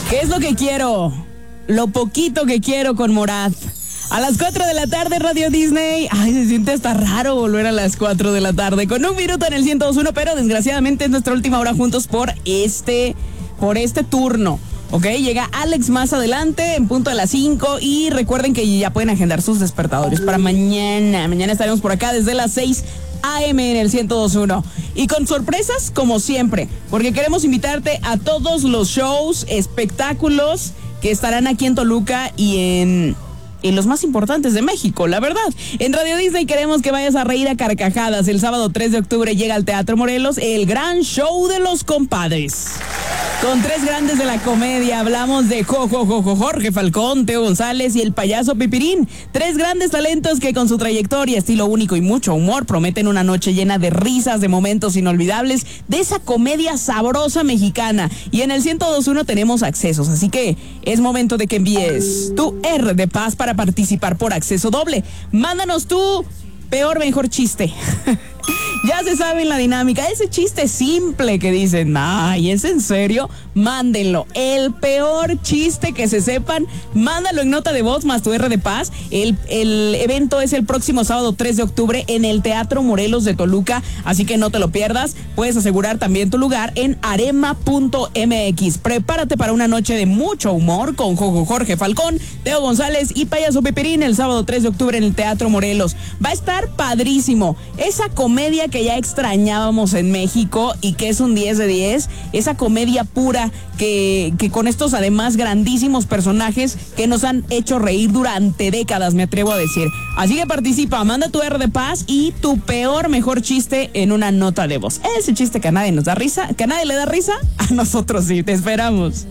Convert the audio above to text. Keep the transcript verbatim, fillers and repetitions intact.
¿Qué es lo que quiero? Lo poquito que quiero con Morat. A las cuatro de la tarde, Radio Disney. Ay, se siente hasta raro volver a las cuatro de la tarde con un minuto en el ciento dos punto uno, pero desgraciadamente es nuestra última hora juntos por este, por este turno. Ok, llega Alex más adelante en punto de las cinco y recuerden que ya pueden agendar sus despertadores para mañana. Mañana estaremos por acá desde las seis a.m. en el ciento dos punto uno. Y con sorpresas como siempre, porque queremos invitarte a todos los shows, espectáculos que estarán aquí en Toluca y en... y los más importantes de México, la verdad. En Radio Disney queremos que vayas a reír a carcajadas. El sábado tres de octubre llega al Teatro Morelos el gran show de los compadres. Con tres grandes de la comedia, hablamos de Jo, Jo, Jo, Jo, Jorge Falcón, Teo González y el payaso Pipirín. Tres grandes talentos que con su trayectoria, estilo único y mucho humor prometen una noche llena de risas, de momentos inolvidables, de esa comedia sabrosa mexicana. Y en el ciento dos punto uno tenemos accesos, así que es momento de que envíes tu R de Paz para participar por acceso doble. Mándanos tu peor, mejor chiste. Ya se saben la dinámica, ese chiste simple que dicen, ay, ¿es en serio? Mándenlo, el peor chiste que se sepan, mándalo en nota de voz más tu R de Paz. El, el evento es el próximo sábado tres de octubre en el Teatro Morelos de Toluca, así que no te lo pierdas. Puedes asegurar también tu lugar en arema punto m x. Prepárate para una noche de mucho humor con Jorge Falcón, Teo González y payaso Pipirín el sábado tres de octubre en el Teatro Morelos. Va a estar padrísimo, esa comedia que ya extrañábamos en México y que es un diez de diez, esa comedia pura que, que con estos además grandísimos personajes que nos han hecho reír durante décadas, me atrevo a decir. Así que participa, manda tu R de Paz y tu peor mejor chiste en una nota de voz. Ese chiste que a nadie nos da risa, que a nadie le da risa, a nosotros sí, te esperamos.